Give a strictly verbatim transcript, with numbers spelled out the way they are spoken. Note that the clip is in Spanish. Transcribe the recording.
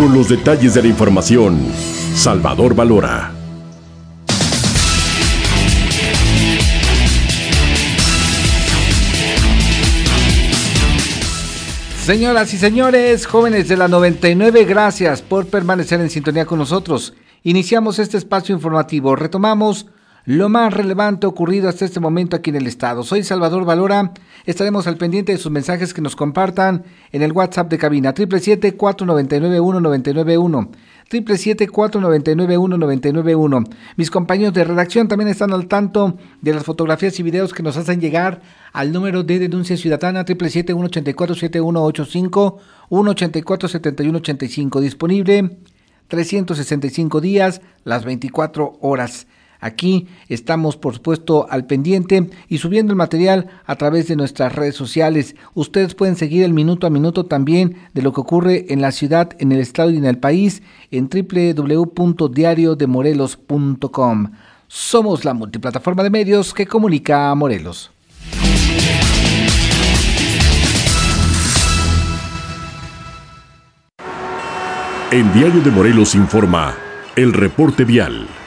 Con los detalles de la información, Salvador Valora. Señoras y señores, jóvenes de la noventa y nueve, gracias por permanecer en sintonía con nosotros. Iniciamos este espacio informativo, retomamos lo más relevante ocurrido hasta este momento aquí en el estado. Soy Salvador Valora, estaremos al pendiente de sus mensajes que nos compartan en el WhatsApp de cabina, siete siete siete, cuatro nueve nueve, uno nueve nueve uno, siete siete siete, cuatro nueve nueve, uno nueve nueve uno. Mis compañeros de redacción también están al tanto de las fotografías y videos que nos hacen llegar al número de denuncia ciudadana, siete siete siete, uno ocho cuatro, siete uno ocho cinco, uno ocho cuatro, siete uno ocho cinco, disponible trescientos sesenta y cinco días, las veinticuatro horas. Aquí estamos, por supuesto, al pendiente y subiendo el material a través de nuestras redes sociales. Ustedes pueden seguir el minuto a minuto también de lo que ocurre en la ciudad, en el estado y en el país en doble u doble u doble u punto diario de morelos punto com. Somos la multiplataforma de medios que comunica a Morelos. En Diario de Morelos informa el reporte vial.